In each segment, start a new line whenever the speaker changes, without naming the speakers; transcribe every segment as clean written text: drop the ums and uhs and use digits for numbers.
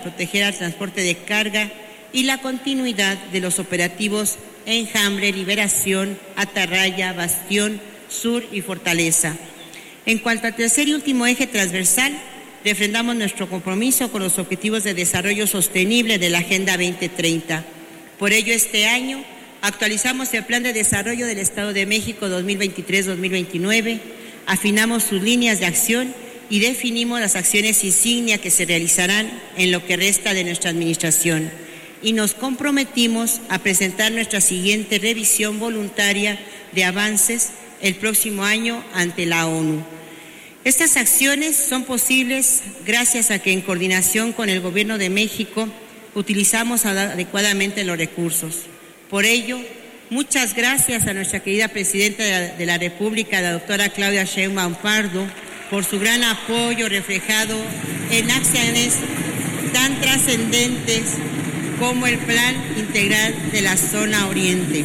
proteger al transporte de carga y la continuidad de los operativos Enjambre, Liberación, Atarraya, Bastión, Sur y Fortaleza. En cuanto al tercer y último eje transversal, refrendamos nuestro compromiso con los objetivos de desarrollo sostenible de la Agenda 2030. Por ello, este año actualizamos el Plan de Desarrollo del Estado de México 2023-2029, afinamos sus líneas de acción y definimos las acciones insignia que se realizarán en lo que resta de nuestra administración. Y nos comprometimos a presentar nuestra siguiente revisión voluntaria de avances el próximo año ante la ONU. Estas acciones son posibles gracias a que en coordinación con el Gobierno de México utilizamos adecuadamente los recursos. Por ello, muchas gracias a nuestra querida Presidenta de la República, la doctora Claudia Sheinbaum Pardo, por su gran apoyo reflejado en acciones tan trascendentes como el Plan Integral de la Zona Oriente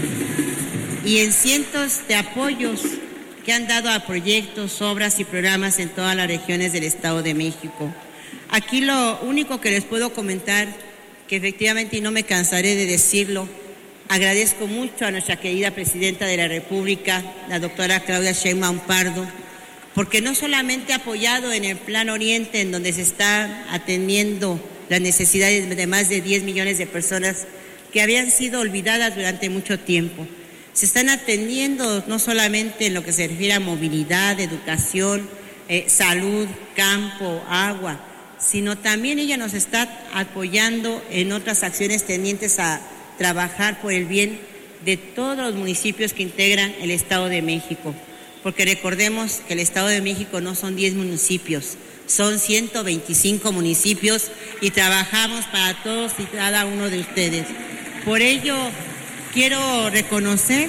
y en cientos de apoyos que han dado a proyectos, obras y programas en todas las regiones del Estado de México. Aquí lo único que les puedo comentar, que efectivamente, y no me cansaré de decirlo, agradezco mucho a nuestra querida Presidenta de la República, la doctora Claudia Sheinbaum Pardo, porque no solamente ha apoyado en el Plan Oriente, en donde se está atendiendo las necesidades de más de 10 millones de personas que habían sido olvidadas durante mucho tiempo. Se están atendiendo no solamente en lo que se refiere a movilidad, educación, salud, campo, agua, sino también ella nos está apoyando en otras acciones tendientes a trabajar por el bien de todos los municipios que integran el Estado de México. Porque recordemos que el Estado de México no son 10 municipios, son 125 municipios y trabajamos para todos y cada uno de ustedes. Por ello, quiero reconocer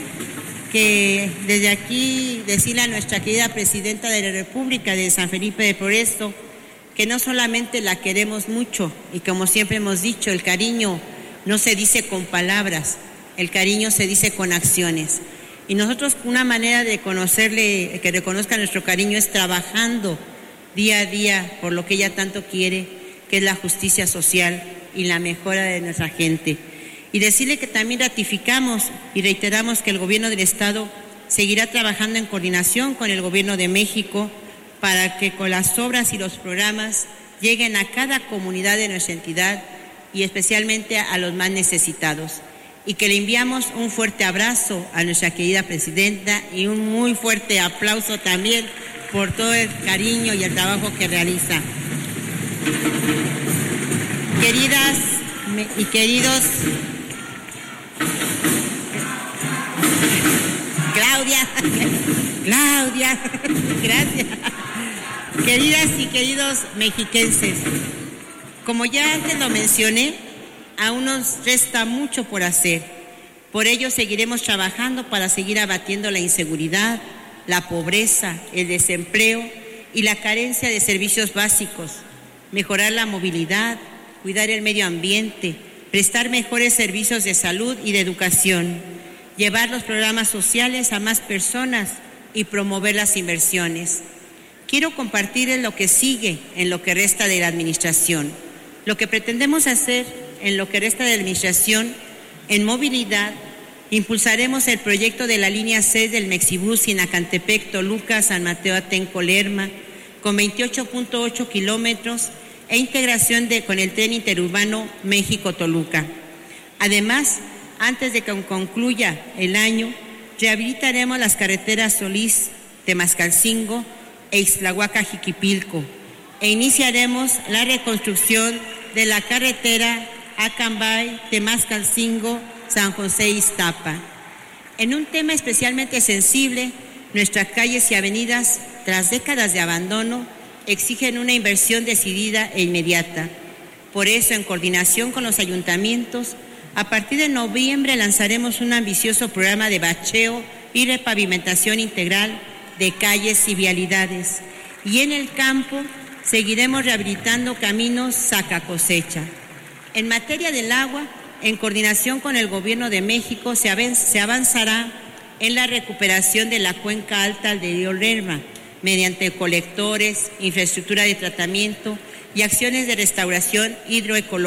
que desde aquí decirle a nuestra querida Presidenta de la República de San Felipe de Progreso que no solamente la queremos mucho y como siempre hemos dicho, el cariño no se dice con palabras, el cariño se dice con acciones. Y nosotros una manera de conocerle, que reconozca nuestro cariño es trabajando día a día por lo que ella tanto quiere, que es la justicia social y la mejora de nuestra gente. Y decirle que también ratificamos y reiteramos que el Gobierno del Estado seguirá trabajando en coordinación con el Gobierno de México para que con las obras y los programas lleguen a cada comunidad de nuestra entidad y especialmente a los más necesitados. Y que le enviamos un fuerte abrazo a nuestra querida Presidenta y un muy fuerte aplauso también por todo el cariño y el trabajo que realiza. Queridas y queridos, Claudia, gracias. Queridas y queridos mexiquenses, como ya antes lo mencioné, aún nos resta mucho por hacer. Por ello seguiremos trabajando para seguir abatiendo la inseguridad, la pobreza, el desempleo y la carencia de servicios básicos, mejorar la movilidad, cuidar el medio ambiente, prestar mejores servicios de salud y de educación, llevar los programas sociales a más personas y promover las inversiones. Quiero compartirles lo que sigue en lo que resta de la administración. Lo que pretendemos hacer en lo que resta de la administración, en movilidad, impulsaremos el proyecto de la línea 6 del Mexibus Sinacantepec, Toluca, San Mateo, Atenco, Lerma, con 28.8 kilómetros e integración con el tren interurbano México-Toluca. Además, antes de que concluya el año, rehabilitaremos las carreteras Solís, Temascalcingo e Ixtlahuaca-Jiquipilco e iniciaremos la reconstrucción de la carretera Acambay, Temascalcingo, San José Iztapa. En un tema especialmente sensible, nuestras calles y avenidas, tras décadas de abandono, exigen una inversión decidida e inmediata. Por eso, en coordinación con los ayuntamientos, a partir de noviembre lanzaremos un ambicioso programa de bacheo y repavimentación integral de calles y vialidades. Y en el campo seguiremos rehabilitando caminos saca cosecha. En materia del agua, en coordinación con el Gobierno de México, se avanzará en la recuperación de la cuenca alta del río Lerma, mediante colectores, infraestructura de tratamiento y acciones de restauración hidroecológica.